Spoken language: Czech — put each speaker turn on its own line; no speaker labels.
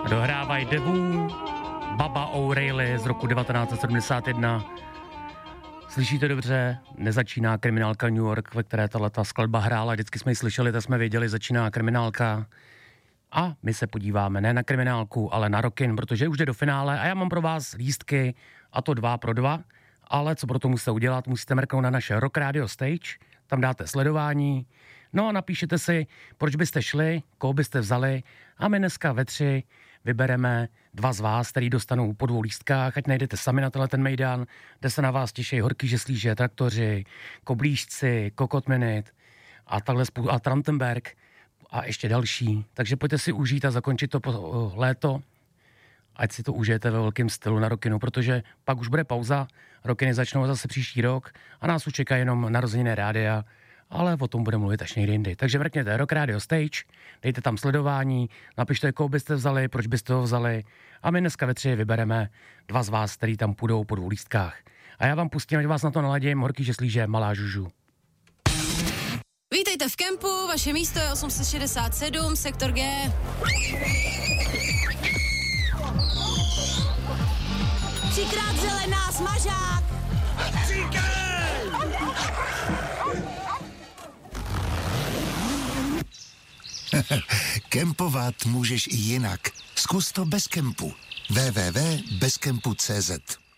Dohrávají Devu, Baba O'Reilly z roku 1971. Slyšíte dobře, nezačíná kriminálka New York, ve které tato skladba hrála, vždycky jsme ji slyšeli, tak jsme věděli, začíná kriminálka. A my se podíváme ne na kriminálku, ale na rockin, protože už jde do finále a já mám pro vás lístky, a to 2 pro 2, ale co pro to musíte udělat, musíte mrknout na naše Rock Radio Stage, tam dáte sledování, no a napíšete si, proč byste šli, koho byste vzali a my dneska ve 3 vybereme 2 z vás, který dostanou po 2 lístkách, ať najdete sami na ten mejdan, kde se na vás těší Horký žeslíže, Traktoři, Koblížci, Kokot Minute a takhle a Trantenberg a ještě další. Takže pojďte si užít a zakončit to po léto, ať si to užijete ve velkém stylu na Rockinu, protože pak už bude pauza, Rockiny začnou zase příští rok a nás už čeká jenom narozeniny rádia, ale o tom budeme mluvit až někdy jindy. Takže mrkněte Rock Radio Stage, dejte tam sledování, napište, koho byste vzali, proč byste ho vzali a my dneska ve 3 vybereme 2 z vás, který tam půjdou po 2 lístkách. A já vám pustím, ať vás na to naladím, Horký žeslíže, Malá Žužu.
Vítejte v kempu, vaše místo je 867, sektor G. Třikrát zelená, smažák!
Kempovat můžeš i jinak. Zkus to bez kempu. www.bezkempu.cz